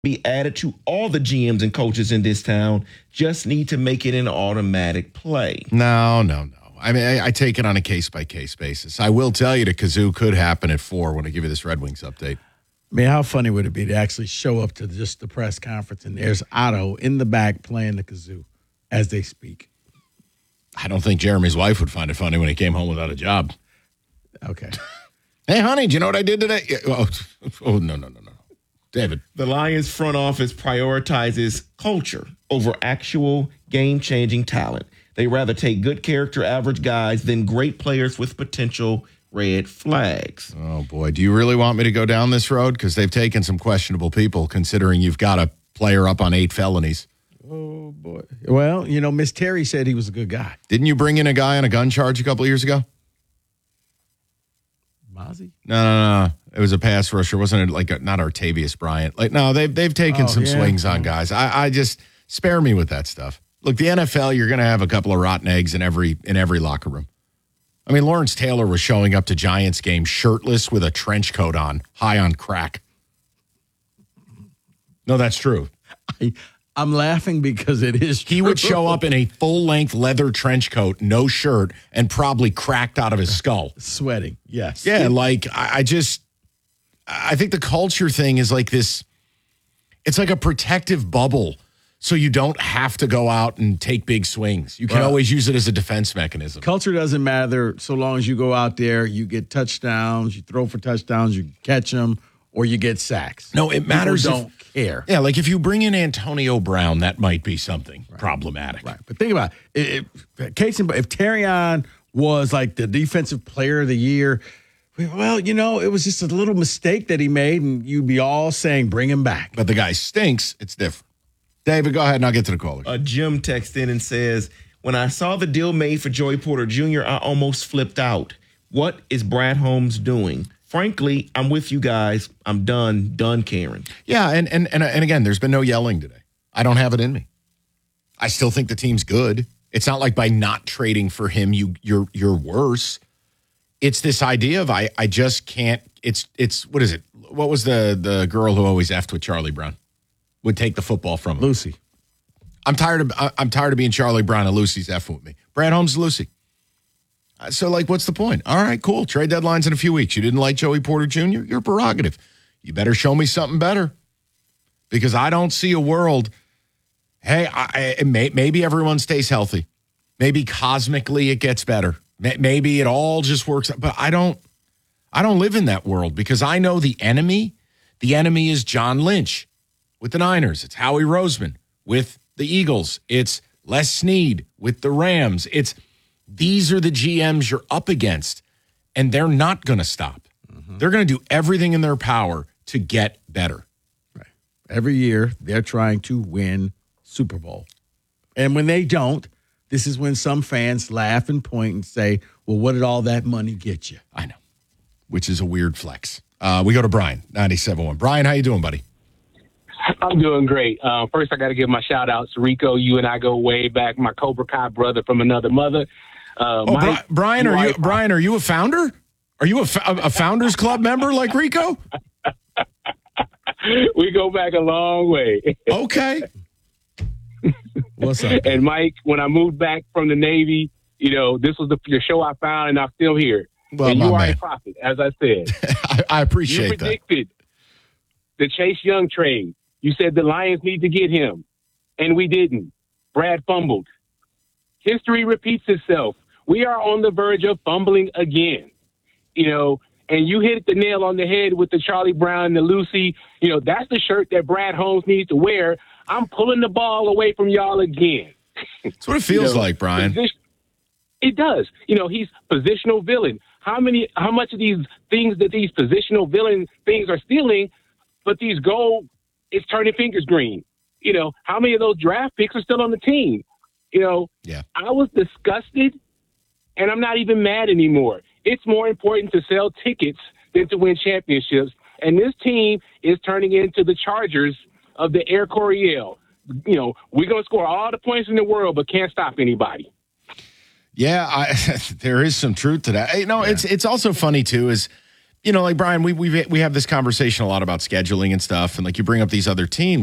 be added to all the GMs and coaches in this town. Just need to make it an automatic play. No. I mean, I take it on a case-by-case basis. I will tell you the kazoo could happen at 4 when I give you this Red Wings update. I mean, how funny would it be to actually show up to just the press conference and there's Otto in the back playing the kazoo as they speak? I don't think Jeremy's wife would find it funny when he came home without a job. Okay. Hey, honey, do you know what I did today? Oh, no. David. The Lions front office prioritizes culture over actual game-changing talent. They rather take good character, average guys than great players with potential red flags. Oh, boy. Do you really want me to go down this road? Because they've taken some questionable people, considering you've got a player up on 8 felonies. Oh, boy. Well, Miss Terry said he was a good guy. Didn't you bring in a guy on a gun charge a couple of years ago? Mozzie? No. It was a pass rusher. Wasn't it not Artavius Bryant? They've taken some swings on guys. I just spare me with that stuff. Look, the NFL, you're going to have a couple of rotten eggs in every locker room. I mean, Lawrence Taylor was showing up to Giants games shirtless with a trench coat on, high on crack. No, that's true. I'm laughing because it is true. He would show up in a full-length leather trench coat, no shirt, and probably cracked out of his skull. Sweating, yes. Yeah, I think the culture thing is like this. It's like a protective bubble, so you don't have to go out and take big swings. You can always use it as a defense mechanism. Culture doesn't matter so long as you go out there, you get touchdowns, you throw for touchdowns, you catch them, or you get sacks. No, it matters. People don't care. Yeah, like if you bring in Antonio Brown, that might be something problematic. Right, but think about it. If Terrion was like the defensive player of the year, well, it was just a little mistake that he made, and you'd be all saying, bring him back. But the guy stinks. It's different. David, go ahead, and I'll get to the callers. Jim texts in and says, when I saw the deal made for Joey Porter Jr., I almost flipped out. What is Brad Holmes doing? Frankly, I'm with you guys. I'm done caring. Yeah, and again, there's been no yelling today. I don't have it in me. I still think the team's good. It's not like by not trading for him, you're worse. It's this idea of I just can't. It's what is it? What was the girl who always effed with Charlie Brown? Would take the football from him. Lucy. I'm tired of being Charlie Brown and Lucy's effing with me. Brad Holmes, Lucy. So, what's the point? All right, cool. Trade deadline's in a few weeks. You didn't like Joey Porter Jr.? Your prerogative. You better show me something better, because I don't see a world. Hey, maybe everyone stays healthy. Maybe cosmically it gets better. Maybe it all just works. But I don't live in that world, because I know the enemy. The enemy is John Lynch with the Niners. It's Howie Roseman with the Eagles. It's Les Snead with the Rams. These are the GMs you're up against, and they're not going to stop. Mm-hmm. They're going to do everything in their power to get better. Right. Every year, they're trying to win Super Bowl. And when they don't, this is when some fans laugh and point and say, well, what did all that money get you? I know, which is a weird flex. We go to Brian, 97.1. Brian, how you doing, buddy? I'm doing great. First, I got to give my shout-outs to Rico. You and I go way back. My Cobra Kai brother from another mother. Brian, are you a founder? Are you a Founders Club member like Rico? We go back a long way. Okay. What's up? And Mike, when I moved back from the Navy, this was the show I found, and I'm still here. Well, and you are man. a prophet, as I said. I appreciate you predicted the Chase Young trade. You said the Lions need to get him, and we didn't. Brad fumbled. History repeats itself. We are on the verge of fumbling again, and you hit the nail on the head with the Charlie Brown and the Lucy. That's the shirt that Brad Holmes needs to wear. I'm pulling the ball away from y'all again. That's what it feels like, Brian. It does. He's positional villain. How much of these things that these positional villain things are stealing, but these gold is turning fingers green. How many of those draft picks are still on the team? Yeah. I was disgusted, and I'm not even mad anymore. It's more important to sell tickets than to win championships. And this team is turning into the Chargers of the Air Coryell. We're going to score all the points in the world, but can't stop anybody. Yeah, there is some truth to that. It's also funny, too, is you know, like Brian, we have this conversation a lot about scheduling and stuff, and like you bring up these other teams.